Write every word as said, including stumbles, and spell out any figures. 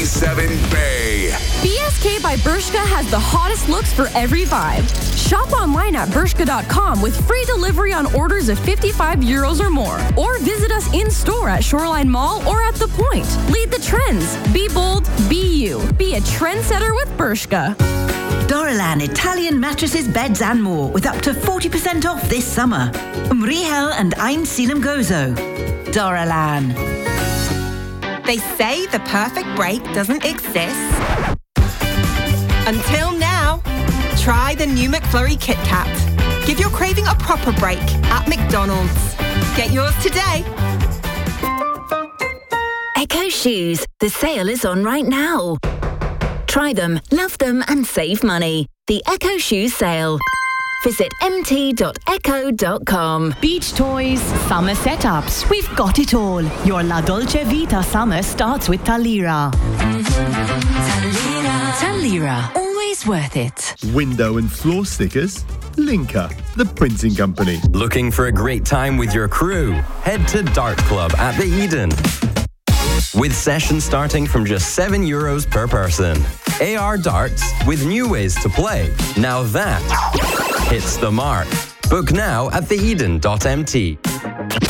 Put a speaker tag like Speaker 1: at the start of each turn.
Speaker 1: ninety-seven Bay.
Speaker 2: B S K by Bershka has the hottest looks for every vibe. Shop online at bershka dot com with free delivery on orders of fifty-five euros or more. Or visit us in-store at Shoreline Mall or at The Point. Lead the trends. Be bold, be you. Be a trendsetter with Bershka.
Speaker 3: Doralan Italian mattresses, beds and more with up to forty percent off this summer. Umrihel and Ein Selim Gozo. Doralan.
Speaker 4: They say the perfect break doesn't exist. Until now. Try the new McFlurry Kit Kat. Give your craving a proper break at McDonald's. Get yours today.
Speaker 5: Echo Shoes. The sale is on right now. Try them, love them and save money. The Echo Shoes sale. Visit m t dot echo dot com.
Speaker 6: Beach toys, summer setups. We've got it all. Your La Dolce Vita summer starts with Talira.
Speaker 5: Talira. Talira. Always worth it.
Speaker 7: Window and floor stickers? Linka, the printing company.
Speaker 8: Looking for a great time with your crew? Head to Dart Club at the Eden. With sessions starting from just seven euros per person. A R darts with new ways to play. Now that hits the mark. Book now at the eden dot m t.